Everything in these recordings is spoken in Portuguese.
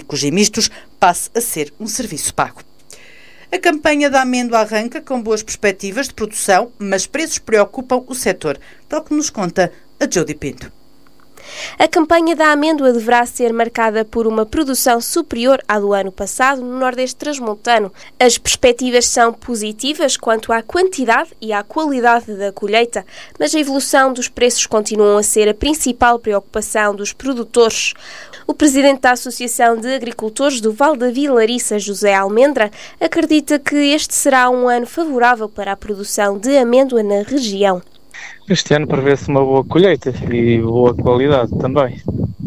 secos e mistos passe a ser um serviço pago. A campanha da amêndoa arranca com boas perspectivas de produção, mas preços preocupam o setor, tal como nos conta a Jody Pinto. A campanha da amêndoa deverá ser marcada por uma produção superior à do ano passado no Nordeste Transmontano. As perspectivas são positivas quanto à quantidade e à qualidade da colheita, mas a evolução dos preços continua a ser a principal preocupação dos produtores. O presidente da Associação de Agricultores do Val da Vilariça, José Almendra, acredita que este será um ano favorável para a produção de amêndoa na região. Este ano prevê-se uma boa colheita e boa qualidade também.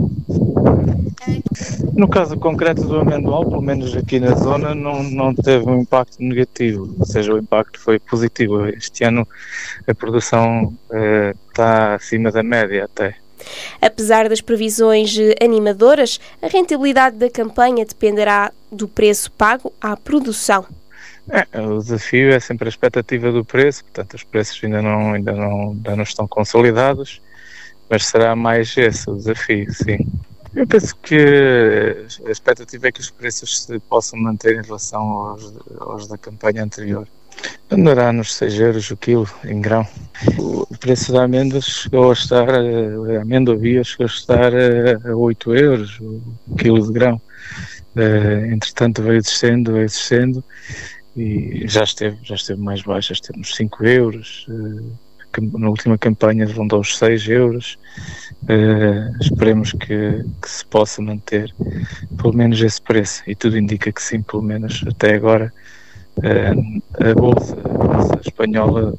No caso concreto do amendoal, pelo menos aqui na zona, não teve um impacto negativo, ou seja, o impacto foi positivo. Este ano a produção está acima da média até. Apesar das previsões animadoras, a rentabilidade da campanha dependerá do preço pago à produção. O desafio é sempre a expectativa do preço, portanto os preços ainda não estão consolidados, mas será mais esse o desafio, sim. Eu penso que a expectativa é que os preços se possam manter em relação aos da campanha anterior. Andará nos 6 euros o quilo em grão. O preço da amêndoa chegou a estar, a amêndoa bio chegou a estar a 8 euros o quilo de grão. Entretanto veio descendo e já esteve mais baixas, temos 5 euros, na última campanha rondou os 6 euros, esperemos que se possa manter pelo menos esse preço, e tudo indica que sim, pelo menos até agora. A bolsa espanhola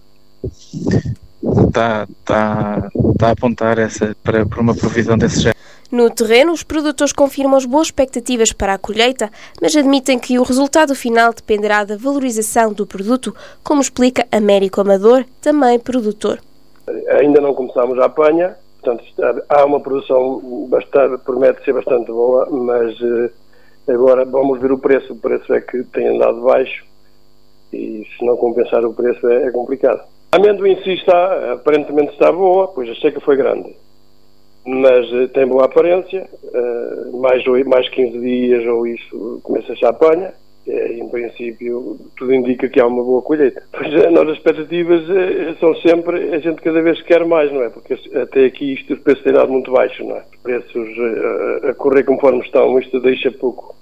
está a apontar para uma previsão desse género. No terreno, os produtores confirmam as boas expectativas para a colheita, mas admitem que o resultado final dependerá da valorização do produto, como explica Américo Amador, também produtor. Ainda não começámos a apanha, portanto há uma produção promete ser bastante boa, mas agora vamos ver o preço é que tem andado baixo e se não compensar o preço é complicado. A amêndoa em si aparentemente está boa, pois a seca foi grande. Mas tem boa aparência, mais 15 dias ou isso começa-se a apanha, e em princípio tudo indica que há uma boa colheita. Pois as nossas expectativas são sempre, a gente cada vez quer mais, não é? Porque até aqui os preços têm dado muito baixos, não é? Os preços a correr conforme estão, isto deixa pouco,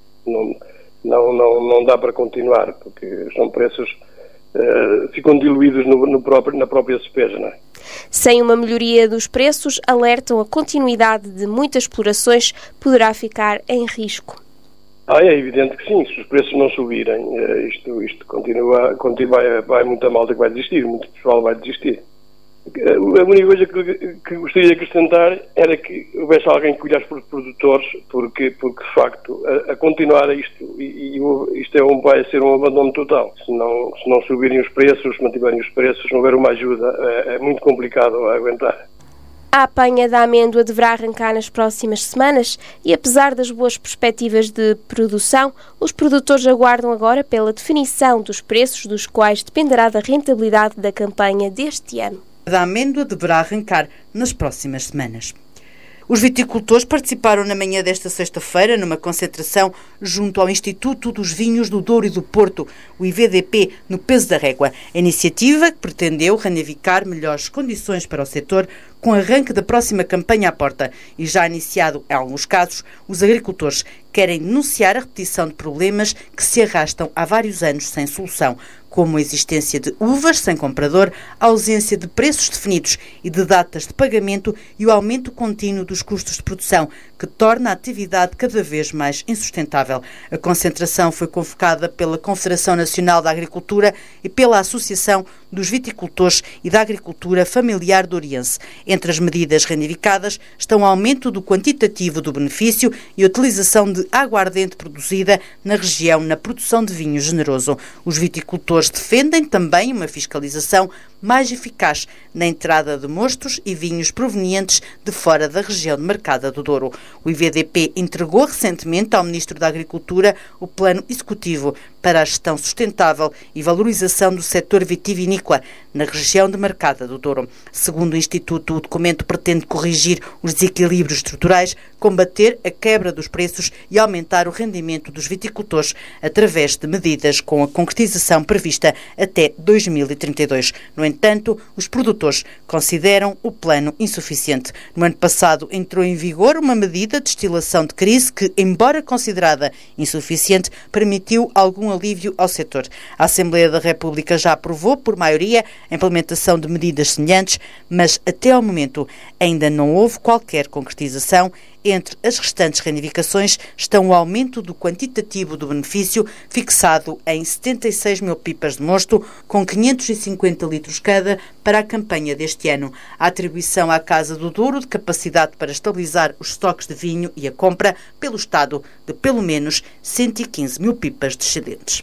não dá para continuar, porque são preços ficam diluídos na própria despesa, não é? Sem uma melhoria dos preços, alertam a continuidade de muitas explorações poderá ficar em risco. É evidente que sim, se os preços não subirem, isto continua, vai muita malta que vai desistir, muito pessoal vai desistir. A única coisa que gostaria de acrescentar era que houvesse alguém que cuidasse por produtores, porque de facto, a continuar isto, isto vai ser um abandono total. Se não subirem os preços, se mantiverem os preços, se não houver uma ajuda, é muito complicado a aguentar. A apanha da amêndoa deverá arrancar nas próximas semanas e, apesar das boas perspectivas de produção, os produtores aguardam agora pela definição dos preços, dos quais dependerá da rentabilidade da campanha deste ano. Da amêndoa deverá arrancar nas próximas semanas. Os viticultores participaram na manhã desta sexta-feira numa concentração junto ao Instituto dos Vinhos do Douro e do Porto, o IVDP, no Peso da Régua. A iniciativa que pretendeu renavigar melhores condições para o setor com o arranque da próxima campanha à porta e já iniciado, em alguns casos, os agricultores querem denunciar a repetição de problemas que se arrastam há vários anos sem solução, como a existência de uvas sem comprador, a ausência de preços definidos e de datas de pagamento e o aumento contínuo dos custos de produção, que torna a atividade cada vez mais insustentável. A concentração foi convocada pela Confederação Nacional da Agricultura e pela Associação dos Viticultores e da Agricultura Familiar do Oriense. Entre as medidas reivindicadas estão o aumento do quantitativo do benefício e a utilização de aguardente produzida na região na produção de vinho generoso. Os viticultores produtores defendem também uma fiscalização mais eficaz na entrada de mostos e vinhos provenientes de fora da região demarcada do Douro. O IVDP entregou recentemente ao Ministro da Agricultura o Plano Executivo para a gestão sustentável e valorização do setor vitivinícola na região demarcada do Douro. Segundo o Instituto, o documento pretende corrigir os desequilíbrios estruturais, combater a quebra dos preços e aumentar o rendimento dos viticultores através de medidas com a concretização prevista até 2032. No entanto, os produtores consideram o plano insuficiente. No ano passado entrou em vigor uma medida de destilação de crise que, embora considerada insuficiente, permitiu algum alívio ao setor. A Assembleia da República já aprovou, por maioria, a implementação de medidas semelhantes, mas até ao momento ainda não houve qualquer concretização. Entre as restantes reivindicações estão o aumento do quantitativo do benefício, fixado em 76 mil pipas de mosto, com 550 litros cada, para a campanha deste ano. A atribuição à Casa do Douro de capacidade para estabilizar os estoques de vinho e a compra pelo Estado de pelo menos 115 mil pipas de excedentes.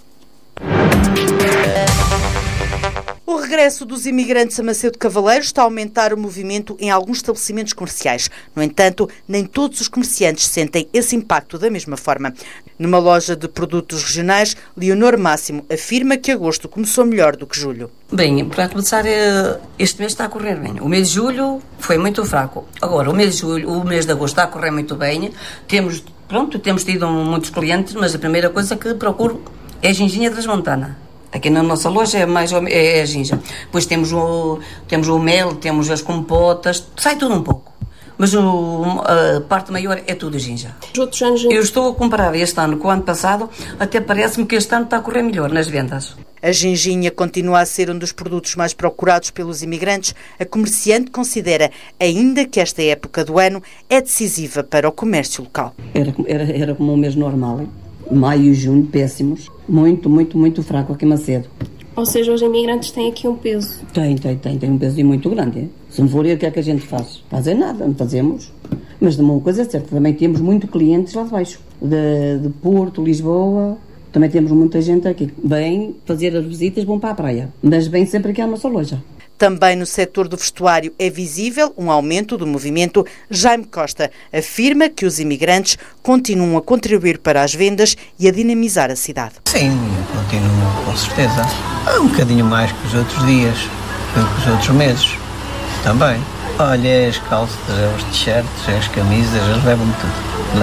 O regresso dos imigrantes a Macedo Cavaleiros está a aumentar o movimento em alguns estabelecimentos comerciais. No entanto, nem todos os comerciantes sentem esse impacto da mesma forma. Numa loja de produtos regionais, Leonor Máximo afirma que agosto começou melhor do que julho. Bem, para começar, este mês está a correr bem. O mês de julho foi muito fraco. Agora, o mês de agosto está a correr muito bem. Temos tido muitos clientes, mas a primeira coisa que procuro é a ginginha transmontana. Aqui na nossa loja é a ginja. Depois temos o mel, temos as compotas, sai tudo um pouco. Mas a parte maior é tudo ginja. Os outros anos... Eu estou a comparar este ano com o ano passado, até parece-me que este ano está a correr melhor nas vendas. A ginginha continua a ser um dos produtos mais procurados pelos imigrantes. A comerciante considera ainda que esta época do ano é decisiva para o comércio local. Era como um mês normal, hein? Maio e junho, péssimos. Muito fraco aqui em Macedo. Ou seja, os imigrantes têm aqui um peso. Tem um peso muito grande. Hein? Se não for o que é que a gente faz? Fazer nada, não fazemos. Mas de uma coisa é certa, também temos muito clientes lá de baixo. De Porto, Lisboa, também temos muita gente aqui. Vêm fazer as visitas, vão para a praia. Mas vêm sempre aqui à nossa loja. Também no setor do vestuário é visível um aumento do movimento. Jaime Costa afirma que os imigrantes continuam a contribuir para as vendas e a dinamizar a cidade. Sim, continuam com certeza. Um bocadinho mais que os outros dias, que os outros meses também. Olha, as calças, os t-shirts, as camisas, eles levam tudo.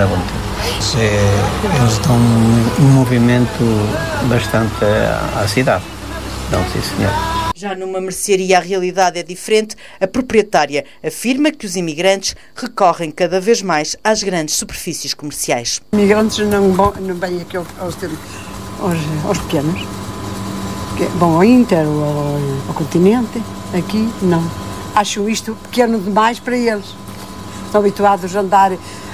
Eles dão um movimento bastante à cidade. Não, sim, senhor. Já numa mercearia a realidade é diferente. A proprietária afirma que os imigrantes recorrem cada vez mais às grandes superfícies comerciais. Os imigrantes não vêm aqui aos pequenos. Vão ao Inter, ao Continente. Aqui, não. Acho isto pequeno demais para eles. Estão habituados a andar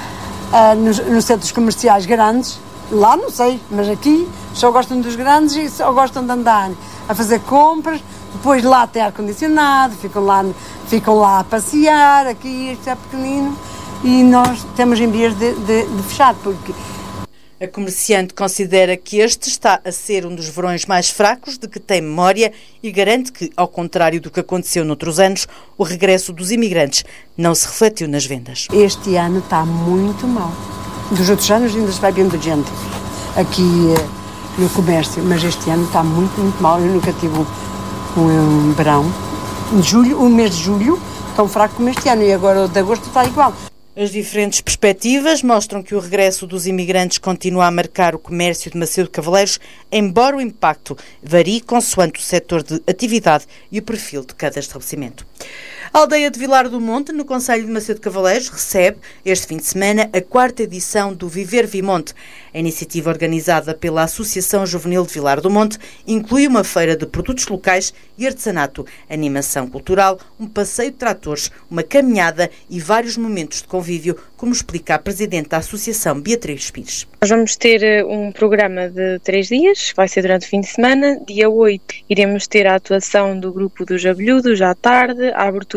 nos centros comerciais grandes. Lá não sei, mas aqui só gostam dos grandes e só gostam de andar a fazer compras. Depois lá tem ar-condicionado, ficam lá a passear, aqui isto é pequenino e nós temos em vias de fechar, porque... A comerciante considera que este está a ser um dos verões mais fracos de que tem memória e garante que, ao contrário do que aconteceu noutros anos, o regresso dos imigrantes não se refletiu nas vendas. Este ano está muito mal. Dos outros anos ainda se vai vendo gente aqui no comércio, mas este ano está muito mal. Eu nunca tive um verão, o mês de julho, tão fraco como este ano, e agora o de agosto está igual. As diferentes perspectivas mostram que o regresso dos imigrantes continua a marcar o comércio de Macedo Cavaleiros, embora o impacto varie consoante o setor de atividade e o perfil de cada estabelecimento. A aldeia de Vilar do Monte, no concelho de Macedo Cavaleiros, recebe este fim de semana a 4ª edição do Viver Vimonte. A iniciativa organizada pela Associação Juvenil de Vilar do Monte inclui uma feira de produtos locais e artesanato, animação cultural, um passeio de tratores, uma caminhada e vários momentos de convívio, como explica a Presidente da Associação, Beatriz Pires. Nós vamos ter um programa de 3 dias, vai ser durante o fim de semana. Dia 8 iremos ter a atuação do grupo dos Abelhudos à tarde, a abertura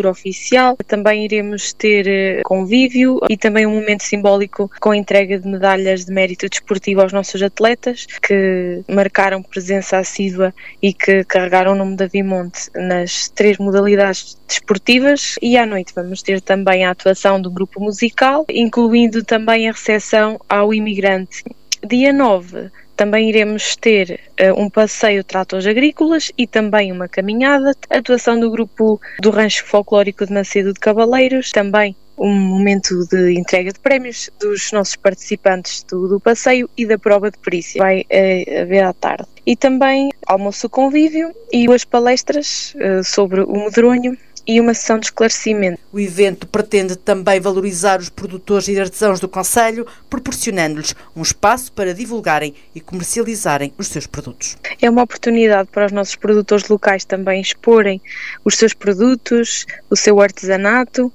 abertura oficial. Também iremos ter convívio e também um momento simbólico com a entrega de medalhas de mérito desportivo aos nossos atletas que marcaram presença assídua e que carregaram o nome da Vimonte nas 3 modalidades desportivas. E à noite vamos ter também a atuação do grupo musical, incluindo também a recepção ao imigrante. Dia 9 também iremos ter um passeio de tratores agrícolas e também uma caminhada, a atuação do grupo do Rancho Folclórico de Macedo de Cavaleiros, também um momento de entrega de prémios dos nossos participantes do passeio e da prova de perícia. Vai haver à tarde. E também almoço convívio e 2 palestras sobre o medronho e uma sessão de esclarecimento. O evento pretende também valorizar os produtores e artesãos do concelho, proporcionando-lhes um espaço para divulgarem e comercializarem os seus produtos. É uma oportunidade para os nossos produtores locais também exporem os seus produtos, o seu artesanato,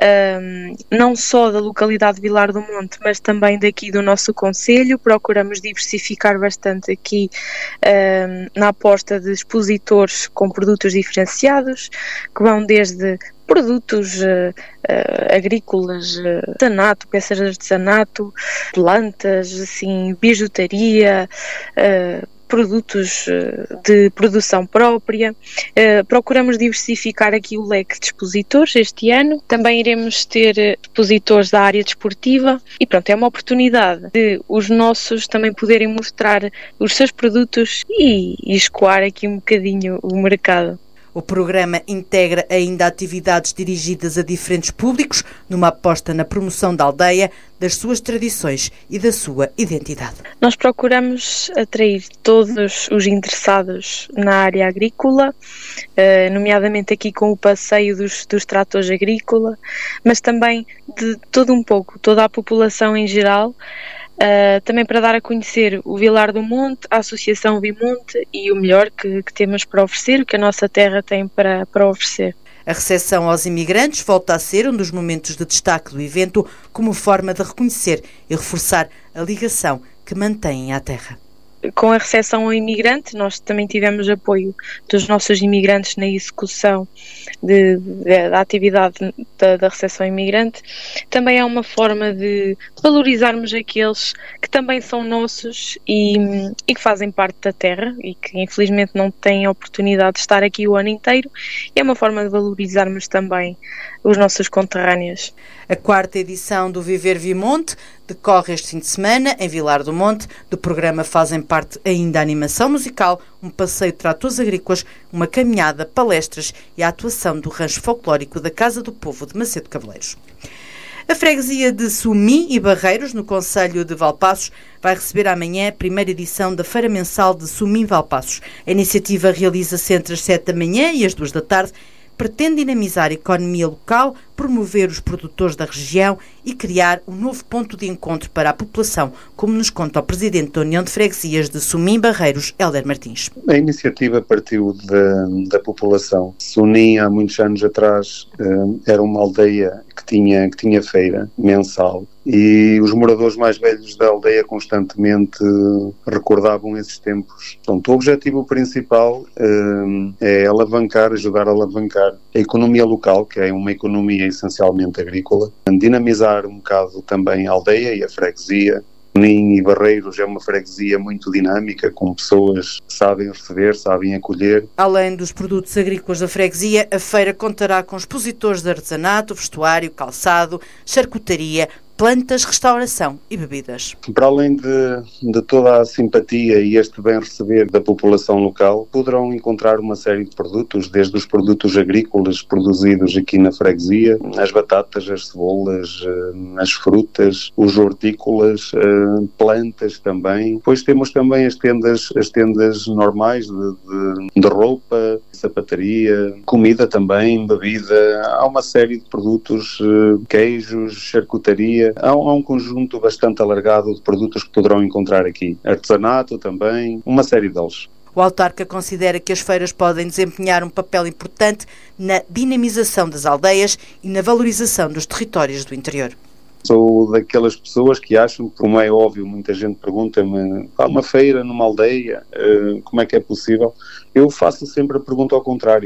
não só da localidade de Vilar do Monte, mas também daqui do nosso concelho. Procuramos diversificar bastante aqui na aposta de expositores com produtos diferenciados, que vão desde produtos agrícolas, artesanato, peças de artesanato, plantas, assim, bijutaria, produtos de produção própria. Procuramos diversificar aqui o leque de expositores este ano. Também iremos ter expositores da área desportiva e pronto, é uma oportunidade de os nossos também poderem mostrar os seus produtos e escoar aqui um bocadinho o mercado. O programa integra ainda atividades dirigidas a diferentes públicos, numa aposta na promoção da aldeia, das suas tradições e da sua identidade. Nós procuramos atrair todos os interessados na área agrícola, nomeadamente aqui com o passeio dos tratores agrícola, mas também de todo um pouco, toda a população em geral, também para dar a conhecer o Vilar do Monte, a Associação Vimonte e o melhor que temos para oferecer, o que a nossa terra tem para oferecer. A recepção aos imigrantes volta a ser um dos momentos de destaque do evento, como forma de reconhecer e reforçar a ligação que mantêm à terra. Com a recepção ao imigrante, nós também tivemos apoio dos nossos imigrantes na execução da atividade da recepção imigrante. Também é uma forma de valorizarmos aqueles que também são nossos e que fazem parte da terra e que infelizmente não têm a oportunidade de estar aqui o ano inteiro. E é uma forma de valorizarmos também os nossos conterrâneos. A 4ª edição do Viver Vimonte decorre este fim de semana em Vilar do Monte. Do programa fazem parte ainda a animação musical, um passeio de tratores agrícolas, uma caminhada, palestras e a atuação do Rancho Folclórico da Casa do Povo de Macedo de Cavaleiros. A freguesia de Sumim e Barreiros, no concelho de Valpaços, vai receber amanhã a 1ª edição da Feira Mensal de Sumim Valpaços. A iniciativa realiza-se entre as 7 da manhã e as 2 da tarde. Pretende dinamizar a economia local, promover os produtores da região e criar um novo ponto de encontro para a população, como nos conta o Presidente da União de Freguesias de Sumim Barreiros, Hélder Martins. A iniciativa partiu da população. Sumim, há muitos anos atrás, era uma aldeia que tinha feira mensal e os moradores mais velhos da aldeia constantemente recordavam esses tempos. Portanto, o objetivo principal é ajudar a alavancar a economia local, que é uma economia essencialmente agrícola, dinamizar um bocado também a aldeia e a freguesia. Sumim e Barreiros é uma freguesia muito dinâmica, com pessoas que sabem receber, sabem acolher. Além dos produtos agrícolas da freguesia, a feira contará com expositores de artesanato, vestuário, calçado, charcutaria, plantas, restauração e bebidas. Para além de toda a simpatia e este bem receber da população local, poderão encontrar uma série de produtos, desde os produtos agrícolas produzidos aqui na freguesia, as batatas, as cebolas, as frutas, os hortícolas, plantas também. Depois temos também as tendas normais de roupa, sapataria, comida também, bebida. Há uma série de produtos, queijos, charcutaria. Há um conjunto bastante alargado de produtos que poderão encontrar aqui. Artesanato também, uma série deles. O autarca considera que as feiras podem desempenhar um papel importante na dinamização das aldeias e na valorização dos territórios do interior. Sou daquelas pessoas que acham, como é óbvio, muita gente pergunta-me, há uma feira numa aldeia, como é que é possível? Eu faço sempre a pergunta ao contrário.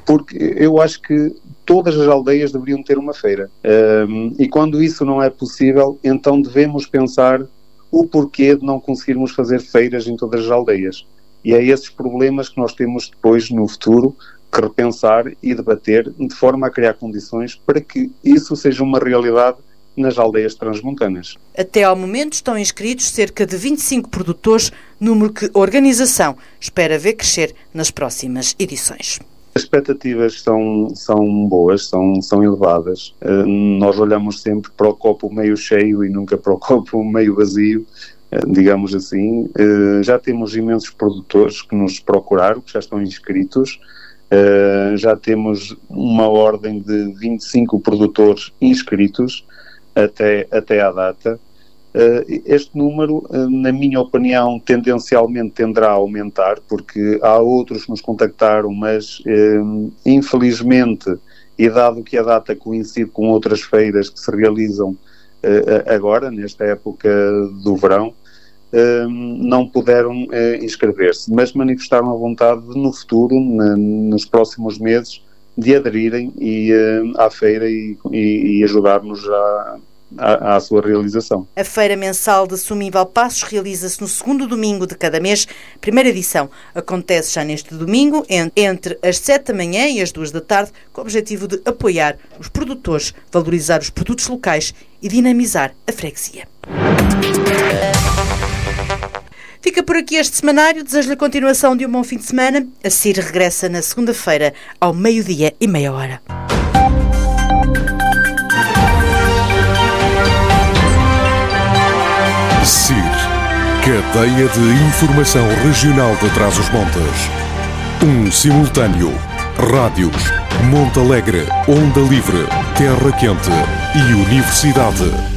porque eu acho que todas as aldeias deveriam ter uma feira. E quando isso não é possível, então devemos pensar o porquê de não conseguirmos fazer feiras em todas as aldeias. E é esses problemas que nós temos depois, no futuro, que repensar e debater, de forma a criar condições para que isso seja uma realidade nas aldeias transmontanas. Até ao momento estão inscritos cerca de 25 produtores, número que a organização espera ver crescer nas próximas edições. As expectativas são boas, são elevadas. Nós olhamos sempre para o copo meio cheio e nunca para o copo meio vazio, digamos assim. Já temos imensos produtores que nos procuraram, que já estão inscritos. Já temos uma ordem de 25 produtores inscritos até à data. Este número, na minha opinião, tendencialmente tenderá a aumentar, porque há outros que nos contactaram, mas infelizmente, e dado que a data coincide com outras feiras que se realizam agora, nesta época do verão, não puderam inscrever-se, mas manifestaram a vontade de, no futuro, nos próximos meses, de aderirem à feira e ajudar-nos à sua realização. A Feira Mensal de Sumim Valpaços realiza-se no segundo domingo de cada mês. A primeira edição acontece já neste domingo, entre as 7 da manhã e as 2 da tarde, com o objetivo de apoiar os produtores, valorizar os produtos locais e dinamizar a freguesia. Fica por aqui este semanário. Desejo-lhe a continuação de um bom fim de semana. A CIR regressa na segunda-feira ao 12:30. CIR, Cadeia de Informação Regional de Trás-os-Montes. Simultâneo. Rádios, Monte Alegre, Onda Livre, Terra Quente e Universidade.